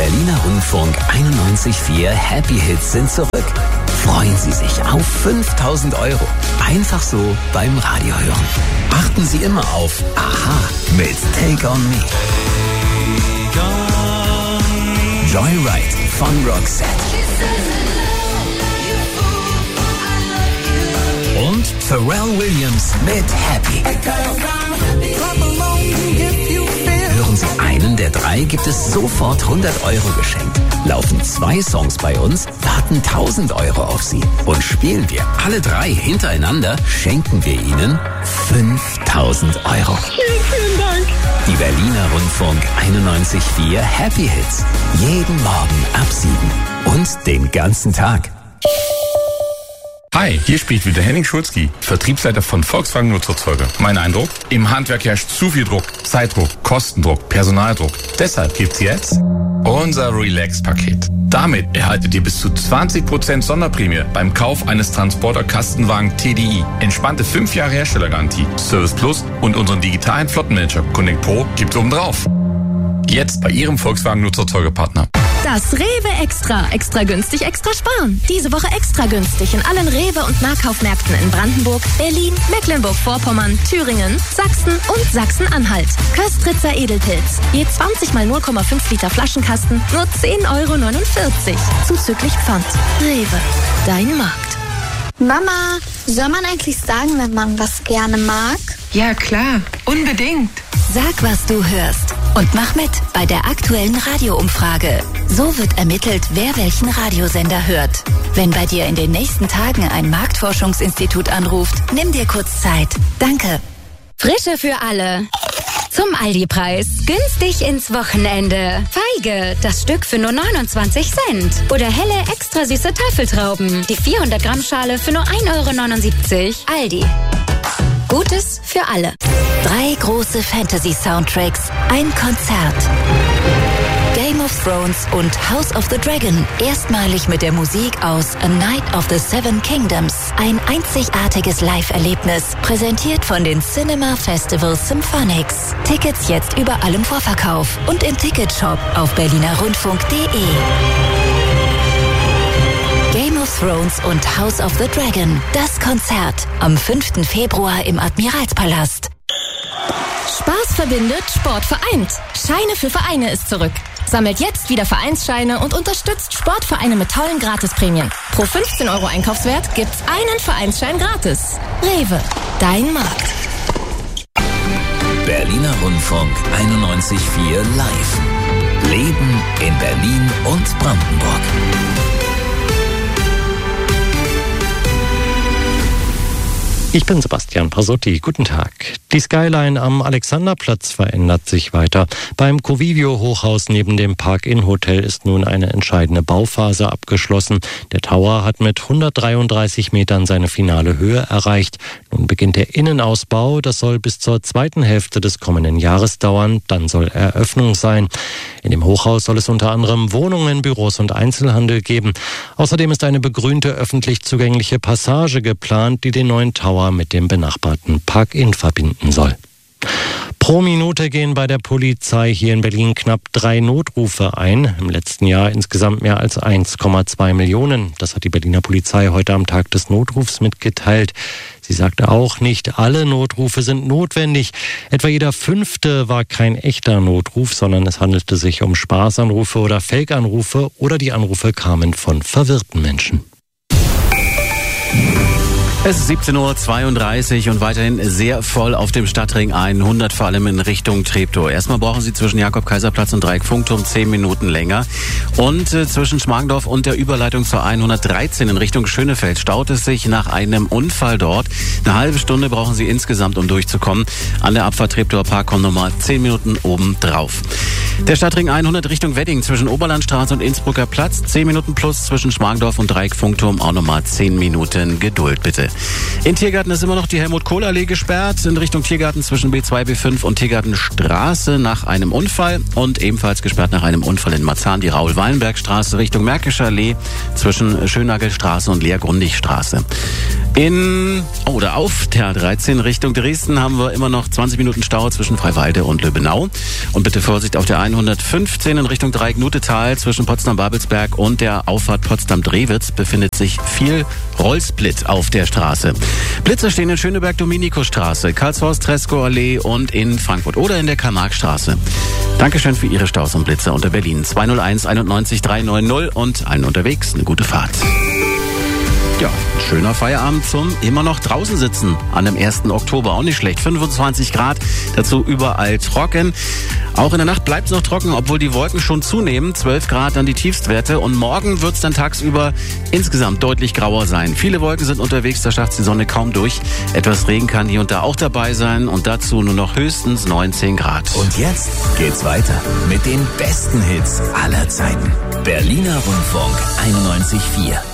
Berliner Rundfunk 91.4 Happy Hits sind zurück. Freuen Sie sich auf 5.000 €. Einfach so beim Radio hören. Achten Sie immer auf Aha mit Take On Me. Joyride von Roxette. Und Pharrell Williams mit Happy. Hören Sie einen der 3, gibt es sofort 100 € geschenkt. Laufen 2 Songs bei uns, warten 1.000 € auf Sie. Und spielen wir alle 3 hintereinander, schenken wir Ihnen 5.000 €. Vielen Dank. Die Berliner Rundfunk 91.4 Happy Hits. Jeden Morgen ab 7 und den ganzen Tag. Hi, hier spricht wieder Henning Schulzki, Vertriebsleiter von Volkswagen Nutzfahrzeuge. Mein Eindruck? Im Handwerk herrscht zu viel Druck, Zeitdruck, Kostendruck, Personaldruck. Deshalb gibt's jetzt unser Relax-Paket. Damit erhaltet ihr bis zu 20% Sonderprämie beim Kauf eines Transporter-Kastenwagen TDI. Entspannte 5 Jahre Herstellergarantie, Service Plus und unseren digitalen Flottenmanager Connect Pro gibt's obendrauf. Jetzt bei Ihrem Volkswagen Nutzfahrzeugepartner. Das Rewe Extra. Extra günstig, extra sparen. Diese Woche extra günstig in allen Rewe- und Nahkaufmärkten in Brandenburg, Berlin, Mecklenburg-Vorpommern, Thüringen, Sachsen und Sachsen-Anhalt. Köstritzer Edelpilz. Je 20 mal 0,5 Liter Flaschenkasten, nur 10,49 €. Zuzüglich Pfand. Rewe. Dein Markt. Mama, soll man eigentlich sagen, wenn man was gerne mag? Ja, klar. Unbedingt. Sag, was du hörst und mach mit bei der aktuellen Radioumfrage. So wird ermittelt, wer welchen Radiosender hört. Wenn bei dir in den nächsten Tagen ein Marktforschungsinstitut anruft, nimm dir kurz Zeit. Danke. Frische für alle. Zum Aldi-Preis. Günstig ins Wochenende. Feige, das Stück für nur 29 Cent. Oder helle, extra süße Tafeltrauben. Die 400 Gramm Schale für nur 1,79 €. Aldi. Gutes für alle. 3 große Fantasy-Soundtracks, ein Konzert. Game of Thrones und House of the Dragon. Erstmalig mit der Musik aus A Night of the Seven Kingdoms. Ein einzigartiges Live-Erlebnis. Präsentiert von den Cinema Festival Symphonics. Tickets jetzt überall im Vorverkauf und im Ticketshop auf berlinerrundfunk.de. Game of Thrones und House of the Dragon. Das Konzert am 5. Februar im Admiralspalast. Spaß verbindet, Sport vereint. Scheine für Vereine ist zurück. Sammelt jetzt wieder Vereinsscheine und unterstützt Sportvereine mit tollen Gratisprämien. Pro 15 € Einkaufswert gibt's einen Vereinsschein gratis. Rewe, dein Markt. Berliner Rundfunk 91.4 live. Leben in Berlin und Brandenburg. Ich bin Sebastian Pasotti. Guten Tag. Die Skyline am Alexanderplatz verändert sich weiter. Beim Covivio-Hochhaus neben dem Park-In-Hotel ist nun eine entscheidende Bauphase abgeschlossen. Der Tower hat mit 133 Metern seine finale Höhe erreicht. Nun beginnt der Innenausbau. Das soll bis zur zweiten Hälfte des kommenden Jahres dauern. Dann soll Eröffnung sein. In dem Hochhaus soll es unter anderem Wohnungen, Büros und Einzelhandel geben. Außerdem ist eine begrünte öffentlich zugängliche Passage geplant, die den neuen Tower mit dem benachbarten Park-In verbinden soll. Pro Minute gehen bei der Polizei hier in Berlin knapp 3 Notrufe ein. Im letzten Jahr insgesamt mehr als 1,2 Millionen. Das hat die Berliner Polizei heute am Tag des Notrufs mitgeteilt. Sie sagte auch, nicht alle Notrufe sind notwendig. Etwa jeder 5. war kein echter Notruf, sondern es handelte sich um Spaßanrufe oder Fake-Anrufe oder die Anrufe kamen von verwirrten Menschen. Es ist 17:32 Uhr und weiterhin sehr voll auf dem Stadtring 100, vor allem in Richtung Treptow. Erstmal brauchen Sie zwischen Jakob-Kaiser-Platz und Dreieck-Funkturm 10 Minuten länger. Und zwischen Schmargendorf und der Überleitung zur 113 in Richtung Schönefeld staut es sich nach einem Unfall dort. Eine halbe Stunde brauchen Sie insgesamt, um durchzukommen. An der Abfahrt Treptower Park kommen nochmal 10 Minuten oben drauf. Der Stadtring 100 Richtung Wedding zwischen Oberlandstraße und Innsbrucker Platz. 10 Minuten plus zwischen Schmargendorf und Dreieck-Funkturm auch nochmal 10 Minuten Geduld, bitte. In Tiergarten ist immer noch die Helmut-Kohl-Allee gesperrt, in Richtung Tiergarten zwischen B2, B5 und Tiergartenstraße nach einem Unfall und ebenfalls gesperrt nach einem Unfall in Marzahn die Raoul-Wallenberg-Straße Richtung Märkischer Allee zwischen Schönnagelstraße und Lea-Grundig-Straße. Auf der 13 Richtung Dresden haben wir immer noch 20 Minuten Stau zwischen Freiwalde und Löbenau. Und bitte Vorsicht auf der 115 in Richtung Dreieck-Nutetal zwischen Potsdam-Babelsberg und der Auffahrt Potsdam-Drewitz befindet sich viel Rollsplit auf der Straße. Blitze stehen in Schöneberg-Dominikus-Straße, Karlshorst-Treskow-Allee und in Frankfurt oder in der Karl-Marx-Straße. Dankeschön für Ihre Staus und Blitze unter Berlin 201 91 390 und allen unterwegs eine gute Fahrt. Ja, schöner Feierabend zum immer noch draußen sitzen an dem 1. Oktober. Auch nicht schlecht. 25 Grad, dazu überall trocken. Auch in der Nacht bleibt es noch trocken, obwohl die Wolken schon zunehmen. 12 Grad dann die Tiefstwerte. Und morgen wird es dann tagsüber insgesamt deutlich grauer sein. Viele Wolken sind unterwegs, da schafft die Sonne kaum durch. Etwas Regen kann hier und da auch dabei sein. Und dazu nur noch höchstens 19 Grad. Und jetzt geht's weiter mit den besten Hits aller Zeiten. Berliner Rundfunk 91,4.